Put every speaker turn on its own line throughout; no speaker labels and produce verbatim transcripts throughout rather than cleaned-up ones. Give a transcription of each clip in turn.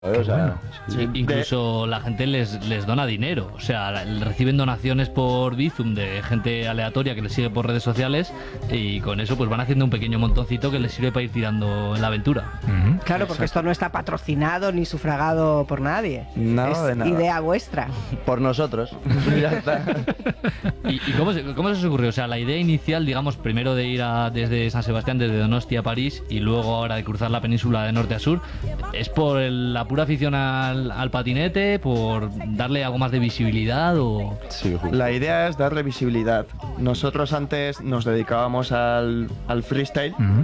O sea,
bueno.
sí.
Incluso
de...
la gente les, les dona dinero. O sea, reciben donaciones por Bizum de gente aleatoria que les sigue por redes sociales y con eso pues van haciendo un pequeño montoncito que les sirve para ir tirando en la aventura.
Uh-huh.
Claro, porque esto no está patrocinado ni sufragado por nadie.
Nada
es
de nada.
Idea vuestra.
Por nosotros. Ya está.
¿Y, y cómo, se, cómo se os ocurrió? O sea, la idea inicial, digamos, primero de ir a, desde San Sebastián, desde Donostia a París y luego ahora de cruzar la península de norte a sur, ¿es por el, la pura afición al, al patinete, por darle algo más de visibilidad o...?
Sí,
la idea es darle visibilidad. Nosotros antes nos dedicábamos al, al freestyle
Uh-huh.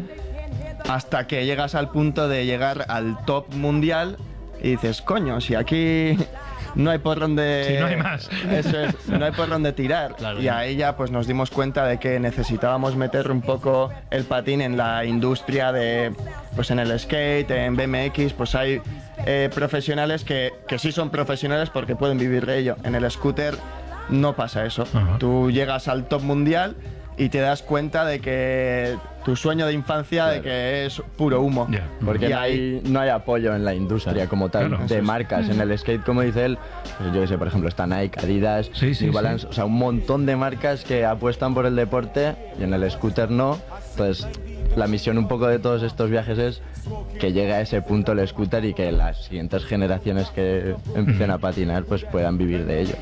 hasta que llegas al punto de llegar al top mundial y dices, coño, si aquí no hay por dónde...
Sí, no hay más.
Eso es, no hay por dónde tirar.
Claro,
y ahí ya pues nos dimos cuenta de que necesitábamos meter un poco el patín en la industria de... Pues en el skate, en B M X, pues hay eh, profesionales que, que sí son profesionales porque pueden vivir de ello. En el scooter no pasa eso.
Ajá.
Tú llegas al top mundial y te das cuenta de que tu sueño de infancia,
Claro.
de que es puro humo.
Ya.
Porque
Y
no hay, no hay apoyo en la industria como tal,
Claro.
de marcas. En el skate, como dice él, pues yo que sé, por ejemplo, está Nike, Adidas,
Sí, sí,
New Balance,
sí.
o sea, un montón de marcas que apuestan por el deporte y en el scooter no. Entonces, la misión un poco de todos estos viajes es que llegue a ese punto el scooter y que las siguientes generaciones que empiecen a patinar pues puedan vivir de ello.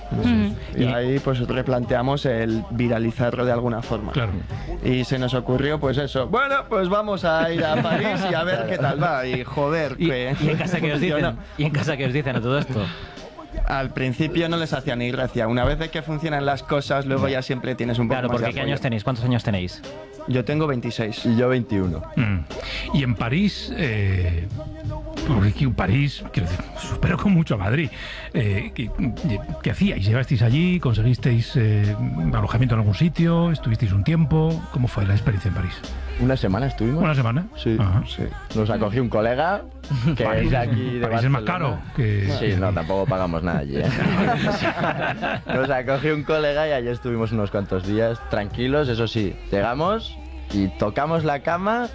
Y ahí pues replanteamos el viralizarlo de alguna forma.
Claro.
Y se nos ocurrió pues eso, bueno, pues vamos a ir a París y a ver qué tal va. Y joder,
¿Y,
que
y en casa que os dicen?
funcionó.
¿Y en casa que os dicen a todo esto?
Al principio no les hacía ni gracia. Una vez de que funcionan las cosas, luego ya siempre tienes un poco
Claro,
más de
porque ¿qué
apoyo.
años tenéis? ¿Cuántos años tenéis?
Yo tengo veintiséis.
Y yo veintiuno.
Mm. Y en París, eh, porque aquí en París, quiero decir, supero con mucho a Madrid. Eh, ¿qué, qué hacíais? ¿Llegasteis allí? ¿Conseguisteis eh, alojamiento en algún sitio? ¿Estuvisteis un tiempo? ¿Cómo fue la experiencia en París?
¿Una semana estuvimos?
¿Una semana?
Sí,
Ajá.
sí. Nos acogió un colega que
París,
es de aquí de
París es más
Barcelona.
caro que...
Sí, no, tampoco pagamos nada allí, ¿eh? Nos acogió un colega y allí estuvimos unos cuantos días tranquilos, eso sí. Llegamos y tocamos la cama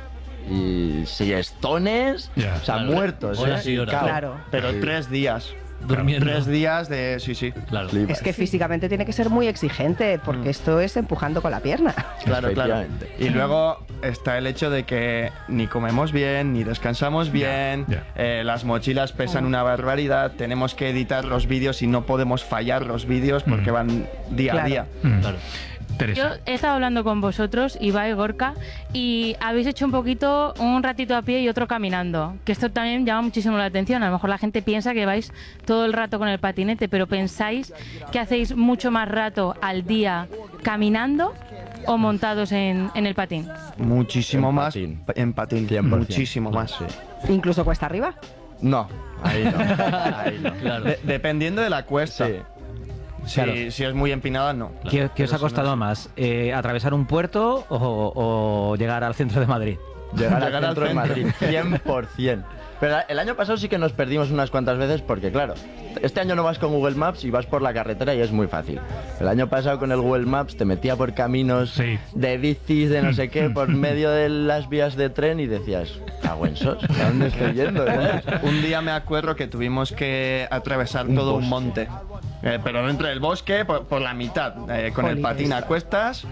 y siestones,
Ya.
o sea,
Claro,
muertos,
horas
¿eh?
y horas.
Cao.
Claro.
Pero
Sí.
tres días.
Durmiendo.
Tres días de... Sí, sí.
Claro.
Flipas.
Es que físicamente tiene que ser muy exigente, porque esto es empujando con la pierna.
Claro, claro.
Efectivamente.
Y luego está el hecho de que ni comemos bien, ni descansamos bien,
ya.
eh, las mochilas pesan una barbaridad, tenemos que editar los vídeos y no podemos fallar los vídeos porque
Mm.
van día
Claro.
a día.
Mm.
Claro.
Yo
Teresa.
he estado hablando con vosotros, Ibai, Gorka, y habéis hecho un poquito, un ratito a pie y otro caminando, que esto también llama muchísimo la atención. A lo mejor la gente piensa que vais todo el rato con el patinete, pero ¿pensáis que hacéis mucho más rato al día caminando o montados en, en el patín?
Muchísimo
En
más
patín.
en patín,
cien por ciento.
muchísimo más.
Sí.
Incluso cuesta arriba.
No, ahí no. Ahí no.
Claro.
De- dependiendo de la cuesta.
Sí.
Si,
Claro.
si es muy empinada, no.
¿Qué, qué os ha
Pero si
costado
no-
más? Eh, ¿Atravesar un puerto o, o llegar al centro de Madrid?
Llegar,
Llegar
al
al
centro de
centro.
Madrid, cien por ciento. Pero el año pasado sí que nos perdimos unas cuantas veces porque, claro, este año no vas con Google Maps y vas por la carretera y es muy fácil. El año pasado con el Google Maps te metía por caminos
Sí.
de bicis, de no sé qué, por medio de las vías de tren y decías, cago en sos, ¿a dónde estoy yendo? ¿sabes?
Un día me acuerdo que tuvimos que atravesar
Un
todo un
bosque.
monte. Eh, pero dentro del bosque, por, por la mitad, eh, con el
Jolines.
patín a cuestas.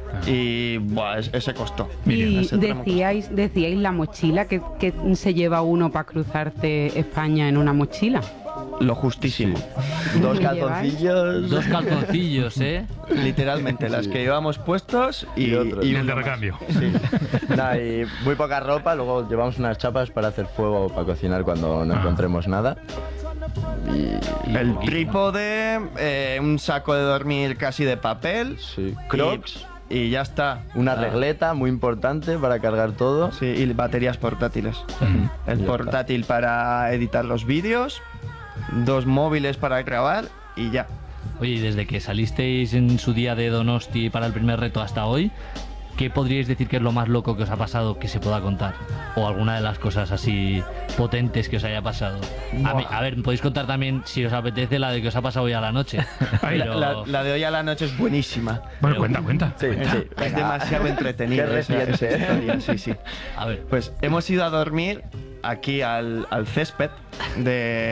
Y buah, es- ese costó.
Miriam,
Y
ese tramo
decíais, decíais la mochila, que, que se lleva uno para cruzarte España en una mochila.
Lo justísimo.
Dos
¿Me lleváis?
calzoncillos.
Dos calzoncillos, ¿eh?
Literalmente, las
Sí.
que llevamos puestos y,
Y otros.
Y el
uno
de
más.
recambio.
Sí.
Nah, y muy poca ropa, luego llevamos unas chapas para hacer fuego para cocinar cuando no
Ah.
encontremos nada. Y, y
El trípode, eh, un saco de dormir casi de papel.
Sí.
y-
Crocs.
Y, ya está.
Una
Ah,
regleta muy importante para cargar todo.
Sí, y baterías portátiles.
Ujú.
El
Ya
portátil para editar los vídeos, dos móviles para grabar y ya.
Oye, y desde que salisteis en su día de Donosti para el primer reto hasta hoy, ¿qué podríais decir que es lo más loco que os ha pasado que se pueda contar? O alguna de las cosas así potentes que os haya pasado. A, mí, a ver, podéis contar también, si os apetece, la de que os ha pasado hoy a la noche. Pero...
La, la, la de hoy a la noche es buenísima.
Bueno, cuenta, cuenta.
Sí,
cuenta.
sí, es demasiado entretenida
Qué
esa, esa
reciente.
historia, sí, sí.
A ver.
Pues hemos ido a dormir aquí al, al césped de